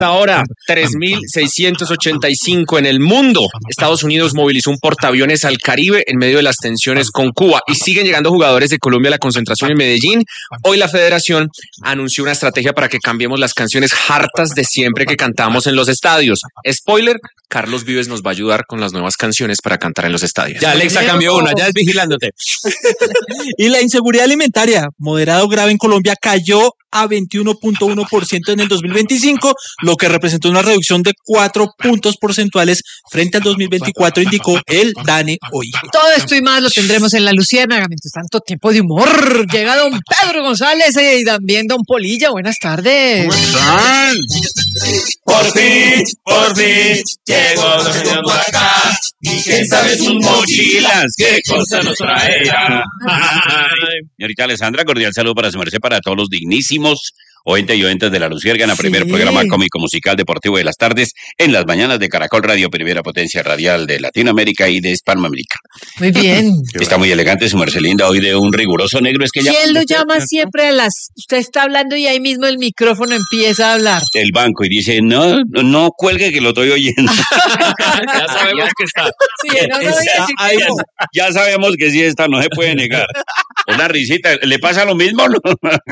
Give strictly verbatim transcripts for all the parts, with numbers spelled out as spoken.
Hasta ahora, tres mil seiscientos ochenta y cinco en el mundo. Estados Unidos movilizó un portaaviones al Caribe en medio de las tensiones con Cuba y siguen llegando jugadores de Colombia a la concentración en Medellín. Hoy la federación anunció una estrategia para que cambiemos las canciones hartas de siempre que cantamos en los estadios. Spoiler, Carlos Vives nos va a ayudar con las nuevas canciones para cantar en los estadios. Ya Alexa cambió una, ya es vigilándote. Y la inseguridad alimentaria, moderado grave en Colombia, cayó a veintiuno punto uno por ciento en el dos mil veinticinco, lo que representó una reducción de cuatro puntos porcentuales frente al dos mil veinticuatro, indicó el DANE hoy. Todo esto y más lo tendremos en La Luciérnaga, mientras tanto tiempo de humor. Llega don Pedro González y también don Polilla, buenas tardes. ¿Cómo están? Por fin, por fin, llegó don señor por acá. Y quién sabe sus mochilas, qué cosa nos traerá. Señorita Alessandra, cordial saludo para su merced, para todos los dignísimos oyentes y oyentes de La Luciérnaga, Sí. primer programa cómico musical deportivo de las tardes, en las mañanas de Caracol Radio, primera potencia radial de Latinoamérica y de Hispanoamérica. Muy bien. Está muy elegante su merced linda, hoy de un riguroso negro, es que ya... ¿Quién lo llama siempre a las... Usted está hablando y ahí mismo el micrófono empieza a hablar? El banco y dice, no, no, no cuelgue que lo estoy oyendo. Ya sabemos que está. Sí, no, no, Ya, sí, ahí, ya sabemos que sí está, no se puede negar. Una risita, ¿le pasa lo mismo? No?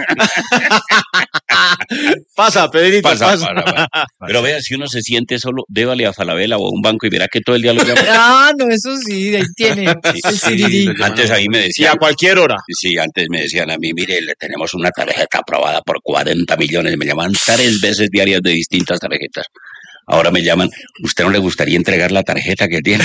Pasa, Pedrito, Pasa, pasa. pasa, pasa. Pero vea, si uno se siente solo, débale a Falabella o a un banco y verá que todo el día lo llama. Ah, no, eso sí, ahí tiene el sirirí. Antes ahí me Y decían, a cualquier hora. sí, antes me decían a mí, mire, le tenemos una tarjeta aprobada por cuarenta millones, me llaman tres veces diarias de distintas tarjetas. Ahora me llaman, ¿usted no le gustaría entregar la tarjeta que tiene?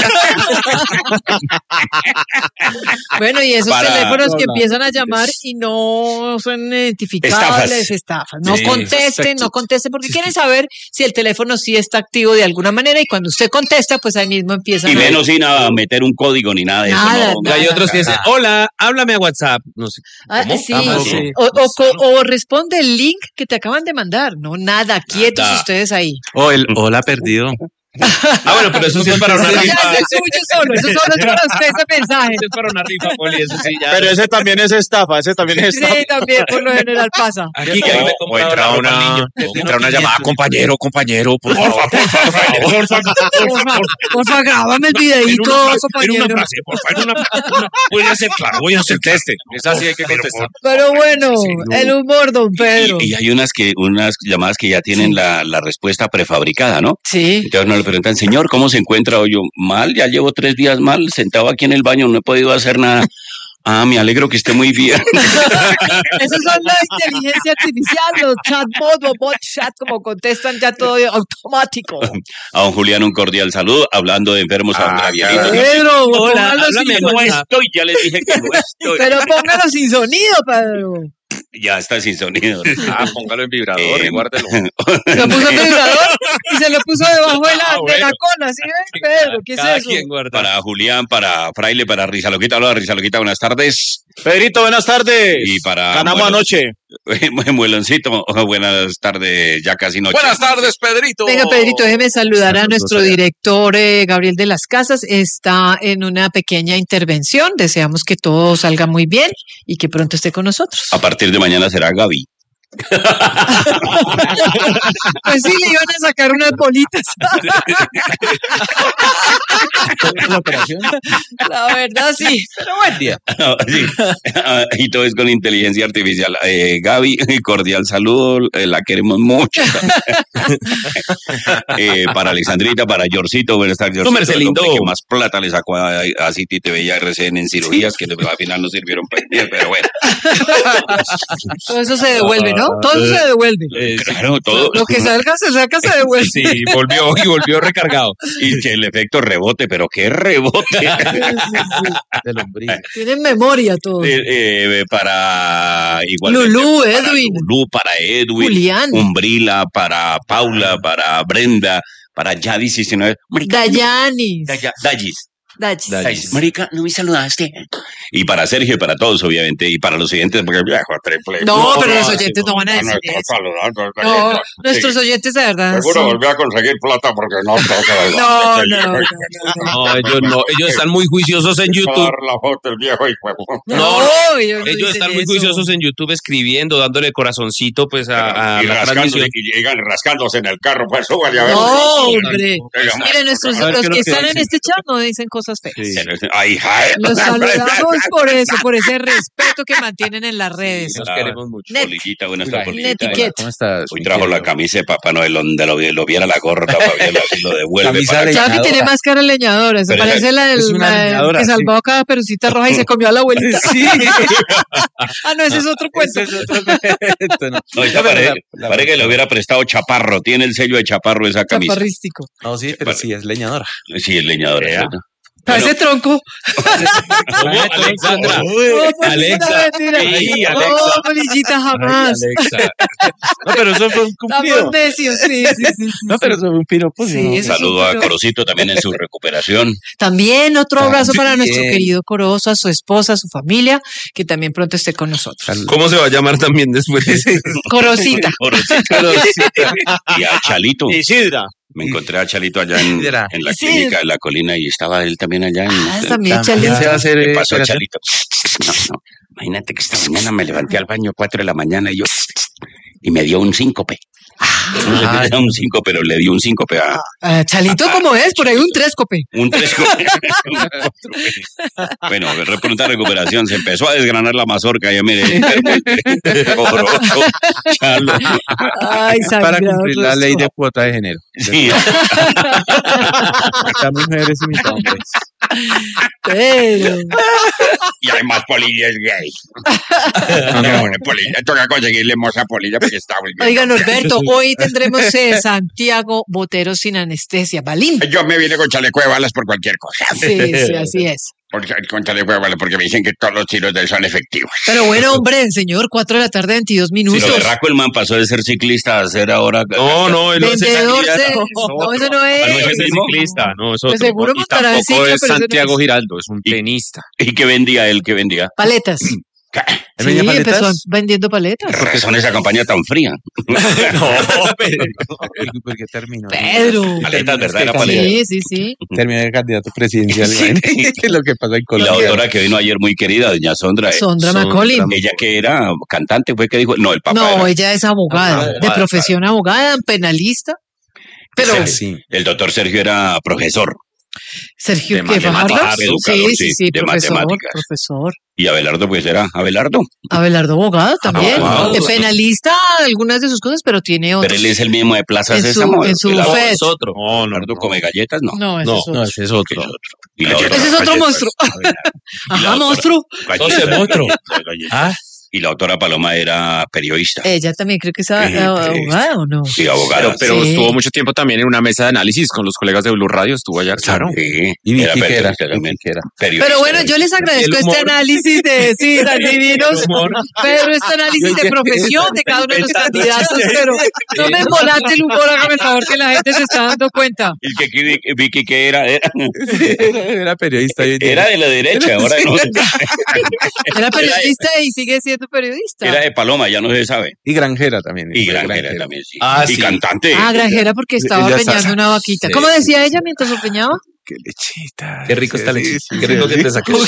Bueno, y esos Para- teléfonos que no, no. empiezan a llamar y no son identificables, Estafas. estafas. No Sí, contesten, exacto. no contesten, porque quieren saber si el teléfono sí está activo de alguna manera y cuando usted contesta, pues ahí mismo empiezan Y a... menos sin a meter un código ni nada de Nada, eso. No, nada. Hay otros que dicen, hola, háblame a WhatsApp. No sé. Ah, ¿Cómo? sí. Ah, sí. O, o co- o responde el link que te acaban de mandar. No, nada, quietos Nada. ustedes ahí. O el hola perdido. Ah, bueno, pero eso sí es para una Ya, rifa. ese es suyo solo, eso solo es para usted ese mensaje. Eso es para una rifa, Poli, eso sí ya. Pero ese también es estafa, ese también es estafa. Sí, también por lo general pasa. Aquí que a mí me O compraron entra la ropa al una, niño. entra una llamada, compañero, compañero, por favor. Porfa, porfa, grábame el videíto, compañero. por favor, una frase. Voy a hacer, claro, voy a hacer teste. Es así, hay que contestar. Pero bueno, el humor, don Pedro. Y, y hay unas que unas llamadas que ya tienen la, la respuesta prefabricada, ¿no? Sí. Entonces nos le preguntan, señor, ¿cómo se encuentra hoy? Yo, mal, ya llevo tres días mal, sentado aquí en el baño, no he podido hacer nada. Ah, me alegro que esté muy bien. Esas son la inteligencia artificial, los chatbots o bot chat, como contestan ya todo automático. A don Julián un cordial saludo, hablando de enfermos Ah, a viejitos. Pedro, Hola, póngalo háblame, sin no sonido. Estoy, ya les dije que no estoy. Pero póngalo sin sonido, Pedro. Ya está sin sonido. Ah, póngalo en vibrador Eh, y guárdelo. Lo puso en vibrador y se lo puso debajo de la, Ah, de la bueno. cola, ¿sí ven, Pedro? ¿Qué es Cada eso? quien guarda. Para Julián, para Fraile, para Rizaloquita, hola Rizaloquita, buenas tardes. Pedrito, buenas tardes. Y para Ganamos Muelo- anoche. Mueloncito, buenas tardes, ya casi noche. Buenas tardes, Pedrito. Venga, Pedrito, déjeme saludar a nuestro director eh, Gabriel de las Casas. Está en una pequeña intervención. Deseamos que todo salga muy bien y que pronto esté con nosotros. A partir de mañana será Gaby. Pues sí, le iban a sacar unas bolitas. La operación. La verdad, sí. Pero bueno. Día. Sí. Y todo es con inteligencia artificial. Eh, Gaby, cordial saludo, eh, la queremos mucho. Eh, para Alexandrita, para Yorcito, buenas tardes. Yorcito, merced el hombre lindo. que más plata le sacó a, a City T V y a R C N en cirugías, que al final no sirvieron para bien, pero bueno. Todo eso se devuelve, ¿no? Todo eso se devuelve. Eh, sí. Claro, todo. Lo que salga, se saca, se devuelve. Sí, volvió y volvió recargado. Y que el efecto rebote, pero qué rebote. De lombriz. Tienen memoria todo. Eh, eh, para igual Lulú, para Edwin. Lulú, para Edwin, Julián. Umbrila, para Paula, para Brenda, para Yadis diecinueve. Dayanis. Daya- Dayis. Dachis. Ay, marica, no me saludaste. Y para Sergio y para todos, obviamente, y para los siguientes, porque viejo triple. No, pero los oyentes no van a decir eso. No, nuestros oyentes de verdad. Seguro sí. volví a conseguir plata porque no toca la No, no, no, no, No, ellos no, ellos están muy juiciosos en YouTube. la foto el viejo y huevo. No, No, ellos, no Ellos dicen están muy eso. juiciosos en YouTube escribiendo, dándole corazoncito pues a, a y la rascándose, transmisión. y llegan rascándose en el carro, pues súbale a ver. No, hombre. Oiga, Miren, nuestros, A ver, los ¿qué es lo que que están en dicen? este chat no dicen cosas feas. Sí. Ay, ay. Los saludamos por eso, por ese respeto que mantienen en las redes. Los queremos mucho. Net. Polillita, buenas tardes, Polillita. Netiquette. ¿Cómo estás? Hoy mi trajo la querido? camisa de Papá Noel donde lo, lo viera la gorra, Fabiola, así lo devuelve. Camisa para de- acá. Chapi tiene máscara leñadora, se Pero parece la del es una la- leñadora, que sí. salvó a cada perucita roja y se comió a la abuelita. Sí. Ah, no, ese es otro cuento. Ese es otro cuento, ¿no? No, esta No, pero parece, la- la- parece que le hubiera prestado Chaparro. Tiene el sello de Chaparro esa camisa. Chaparrístico. No, sí, pero sí, es leñadora. Sí, es leñadora. Vea. ¿cierto? Parece tronco. ¿Cómo? Alexandra. No, Alexa. mentira, mentira. Sí, No, Alexa. polillita, jamás. Alexa. No, pero eso fue un cumplido. Estamos necios, sí, sí, sí. sí, No, pero eso fue un piropo. Sí, ¿no? eso- Saludo a pero- Corocito también en su recuperación. También otro abrazo para nuestro También. querido Corozo, a su esposa, a su familia, que también pronto esté con nosotros. ¿Cómo se va a llamar también después? Corosita. Corocito. Y a Chalito. Isidra. Me encontré a Chalito allá en, Mira. en la Sí. clínica de la colina y estaba él también allá. En, Ah, también, También Chalito. se va a hacer. ¿Qué eh, pasó, operación. Chalito? No, no. Imagínate que esta mañana me levanté al baño cuatro de la mañana y yo y me dio un síncope. Ah, Le dio un síncope, pero le dio un síncope a Ah, Chalito, ¿cómo es? Por ahí un tréscope. un tres. Bueno, de pronta recuperación se empezó a desgranar la mazorca. Ya mire, Corozo, Chalo. Ay, para sangrado cumplir la rostro. ley de cuota de género. Sí, Mitad mujeres y mitad hombres. Pero, y además Polilla es gay. No, no, Polilla, toca conseguirle moza a Polilla porque está muy bien. oiga, Norberto, hoy tendremos eh, Santiago Botero sin anestesia. Balín. Yo me vine con chaleco de balas por cualquier cosa. Sí, sí, así es. Porque, con chaleco de balas porque me dicen que todos los tiros de él son efectivos. Pero bueno, hombre, señor, cuatro de la tarde, veintidós Si minutos. lo berraco el man pasó de ser ciclista a ser ahora... No, no, él no es Vendedor ciclista. de... No, eso no Ah, no es. es el ciclista, no, es Pues otro. seguro Y montará en tampoco ciclo, es pero ese no Santiago es. Giraldo, es un tenista. ¿Y qué vendía él? ¿Qué vendía? Paletas. ¿Qué Sí, vendía paletas? empezó vendiendo paletas. ¿Qué razón esa campaña tan fría? ¿Por qué terminó? Pedro. Paletas, ¿verdad? Era Sí, paleta. Sí, sí, sí. Terminó de candidato presidencial. imagínate lo que pasa en Y la Colombia. autora que vino ayer muy querida, doña Sondra. eh, Sondra Sondra Macaulay. Ella que era cantante, fue que dijo, no, el papá No, era- ella es abogada, Abogada, de profesión abogada, penalista. Pero Ese- Sí. el doctor Sergio era profesor Sergio, de ¿qué Fajardo? matemáticas, Sí, educador, sí, sí, sí, de profesor, matemáticas. profesor. y Abelardo pues era Abelardo, Abelardo abogado también. Abogado. De penalista, algunas de sus cosas, pero tiene otros. pero él es el mismo de Plaza En su- Sésamo. en su el buffet. Abelardo Es otro. no, Abelardo come galletas, no. No, ese No, es otro. No, ese es otro. Es otro. Y la otra- Ese es otro galletas. monstruo. Y la Ajá, otra- monstruo. galletas. Entonces, monstruo. Galletas. Ah, Y la autora Paloma era periodista. Ella también creo que es a- Sí, abogada o no. Sí, abogada. Pero, pero Sí. estuvo mucho tiempo también en una mesa de análisis con los colegas de Blue Radio, estuvo allá, claro. Sí, Y era Vicky que era. periodista también. Vicky que era. Periodista. Pero bueno, yo les agradezco El este humor. análisis de, sí, tan divinos, pero este análisis de profesión de cada uno de los candidatos, pero no me embolate el humor, hágame el favor que la gente se está dando cuenta. Y que aquí Vicky, Vicky que era, era, Era, era periodista. hoy en día. era de la derecha, ahora no. Era periodista y sigue siendo periodista. Era de Paloma, ya no se sabe. Y granjera también. Y Fue granjera también, sí. Ah, y sí. cantante. Ah, granjera porque estaba Ella está- ordeñando una vaquita. Sí. ¿Cómo decía ella mientras ordeñaba? Qué lechita. qué rico está Sí, lechita. sí, Qué rico sí, que te sí. saques.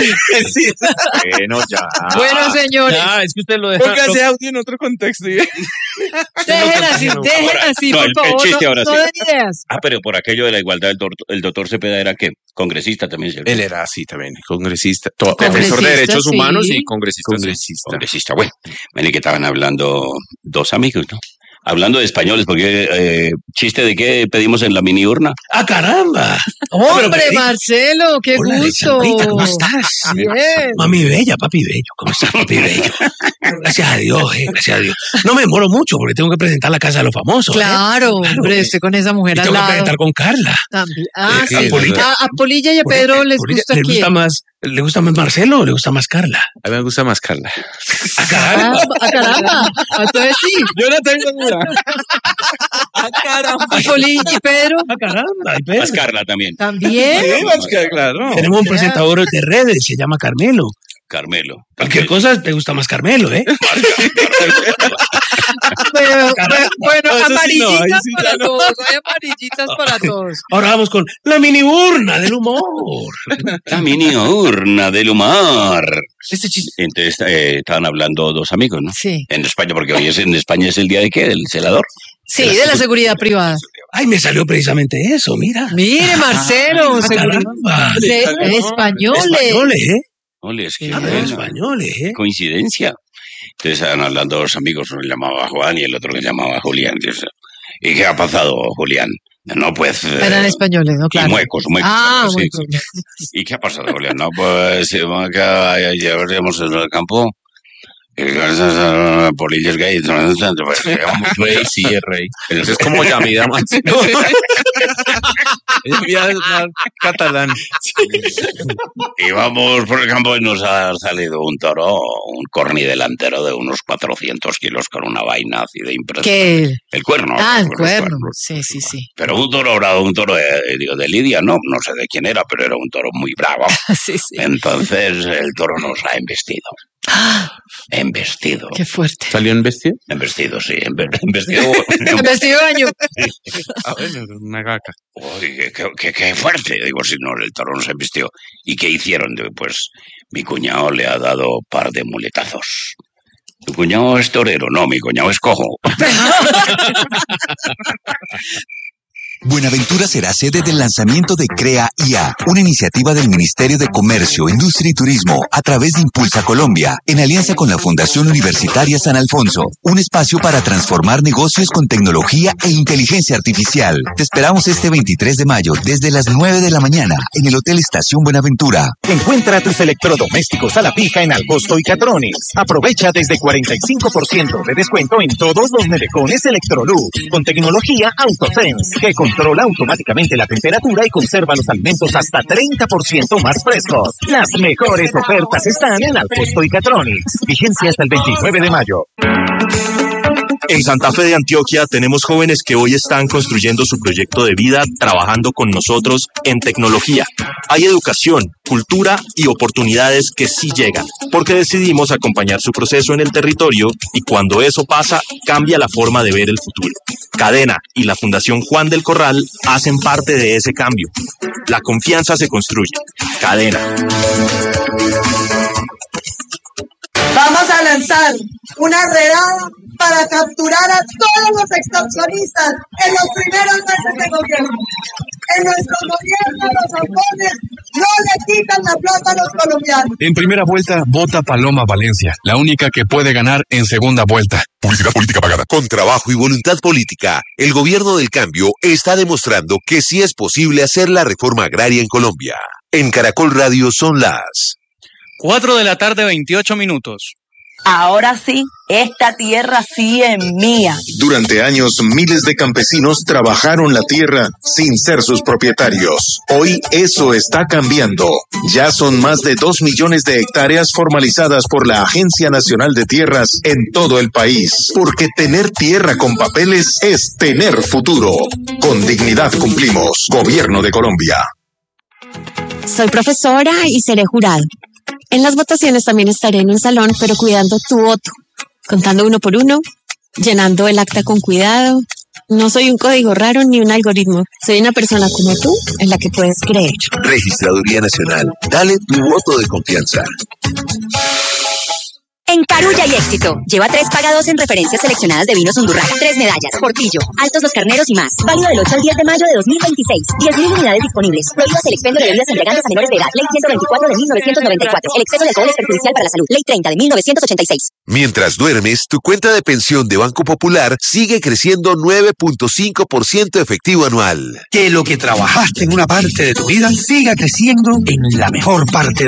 Bueno, ya. Bueno, señores, Ah, es que usted lo deja. Póngase audio en otro contexto. ¿sí? dejen así, dejen así, No, por el- el favor, chiste no, ahora no sí. den ideas. Ah, pero por aquello de la igualdad, el, doctor- el doctor Cepeda era que congresista también. ¿cierto? Él era así también, congresista. To- Defensor de Congresista, derechos sí. humanos y congresista. sí. Congresista. Congresista, bueno. Ven que estaban hablando dos amigos, ¿no? Hablando de españoles, porque eh, chiste de qué pedimos en la mini urna. ¡Ah, caramba! Hombre, Marcelo, qué Hola, gusto. Alexandrita, ¿cómo estás? Bien. Mami bella, papi bello. ¿Cómo estás, papi bello? Gracias a Dios, eh, gracias a Dios. No me demoro mucho porque tengo que presentar la casa de los famosos. ¿eh? Claro, hombre, estoy con esa Y mujer al tengo que lado. presentar con Carla. También. Ah, Eh, sí. a Polilla. A, a Polilla y a Pedro les Polilla, gusta ¿Le quién. gusta más, ¿le gusta más Marcelo o le gusta más Carla? A mí me gusta más Carla. ¡Ah, caramba! Ah, ah, caramba. Entonces sí. Yo no tengo duda. caramba. ¿Y Poli y Pedro? Ah, caramba, y Pedro. Más Carla también. ¿También? Claro. Tenemos un presentador de redes, se llama Carmelo. Carmelo. Cualquier cosa te gusta más Carmelo, ¿eh? Bueno, bueno, No, eso sí amarillitas no, ahí sí para ya no. todos, hay amarillitas para todos. Ahora vamos con la mini urna del humor. La mini urna del humor. Este chiste. Entonces eh, estaban hablando dos amigos, ¿no? Sí, En España, porque hoy es en España es el día de qué, del celador. sí, de la seguridad privada. Ay, me salió precisamente eso, mira. Mire, Marcelo, Ah, seguri- caramba. se- españoles. Españoles, ¿eh? Ole, es que Ah, bueno, españoles, ¿eh? coincidencia. Entonces estaban hablando dos amigos, uno se llamaba Juan y el otro que se llamaba Julián. Entonces, ¿y qué ha pasado, Julián? No, pues... eh, Eran españoles, ¿no? y Claro. muecos, muecos. Ah, sí, muy sí. bien. ¿Y qué ha pasado, Julián? No, pues eh, acá llevaremos en el campo. Y con polillas gays. Pues, digamos, Rey, sí, es rey. Eso es como Yamida Mancino. Es ya más catalán. íbamos por el campo y nos ha salido un toro, un corni delantero de unos cuatrocientos kilos con una vaina así de impresionante. ¿Qué? El cuerno. Ah, el los cuerno. cuernos. Sí, sí, sí. Pero un toro bravo, un toro eh, digo, de Lidia, no, no sé de quién era, pero era un toro muy bravo. Sí, sí. Entonces el toro nos ha embestido. ¡Ah! Embestido. Qué fuerte. ¿Salió en vestido? Embestido, sí. embe- Embestido. El vestido de baño. Ah, bueno, una gaca. Uy, qué, qué- qué- qué fuerte. Digo, si no, el toro nos embistió. ¿Y qué hicieron? Digo, pues mi cuñado le ha dado par de muletazos. ¿Tu cuñado es torero? No, mi cuñado es cojo. Buenaventura será sede del lanzamiento de Crea I A, una iniciativa del Ministerio de Comercio, Industria y Turismo a través de Impulsa Colombia, en alianza con la Fundación Universitaria San Alfonso, un espacio para transformar negocios con tecnología e inteligencia artificial. Te esperamos este veintitrés de mayo desde las nueve de la mañana en el Hotel Estación Buenaventura. Encuentra tus electrodomésticos a la fija en Alcosto y Catronics. Aprovecha desde cuarenta y cinco por ciento de descuento en todos los nevecones Electrolux, con tecnología AutoSense, que controla automáticamente la temperatura y conserva los alimentos hasta treinta por ciento más frescos. Las mejores ofertas están en Alcosto y Catronics. Vigencia hasta el veintinueve de mayo. En Santa Fe de Antioquia tenemos jóvenes que hoy están construyendo su proyecto de vida trabajando con nosotros en tecnología. Hay educación, cultura y oportunidades que sí llegan, porque decidimos acompañar su proceso en el territorio y cuando eso pasa, cambia la forma de ver el futuro. Cadena y la Fundación Juan del Corral hacen parte de ese cambio. La confianza se construye. Cadena. Vamos a lanzar una redada para capturar a todos los extorsionistas en los primeros meses de gobierno. En nuestro gobierno los halcones no le quitan la plata a los colombianos. En primera vuelta, vota Paloma Valencia, la única que puede ganar en segunda vuelta. Publicidad política pagada. Con trabajo y voluntad política, el gobierno del cambio está demostrando que sí es posible hacer la reforma agraria en Colombia. En Caracol Radio son las cuatro de la tarde, veintiocho minutos. Ahora sí, esta tierra sí es mía. Durante años, miles de campesinos trabajaron la tierra sin ser sus propietarios. Hoy eso está cambiando. Ya son más de dos millones de hectáreas formalizadas por la Agencia Nacional de Tierras en todo el país. Porque tener tierra con papeles es tener futuro. Con dignidad cumplimos. Gobierno de Colombia. Soy profesora y seré jurado. En las votaciones también estaré en un salón, pero cuidando tu voto, contando uno por uno, llenando el acta con cuidado. No soy un código raro ni un algoritmo. Soy una persona como tú, en la que puedes creer. Registraduría Nacional. Dale tu voto de confianza. En Carulla y Éxito. Lleva tres pagados en referencias seleccionadas de vinos Undurraga, tres medallas, Portillo, Altos los Carneros y más. Válido del ocho al diez de mayo de dos mil veintiséis. diez mil unidades disponibles. Prohíbas el expendio de bebidas embriagantes a menores de edad. Ley ciento veinticuatro de mil novecientos noventa y cuatro. El exceso de alcohol es perjudicial para la salud. Ley treinta de mil novecientos ochenta y seis. Mientras duermes, tu cuenta de pensión de Banco Popular sigue creciendo nueve punto cinco por ciento efectivo anual. Que lo que trabajaste en una parte de tu vida siga creciendo en la mejor parte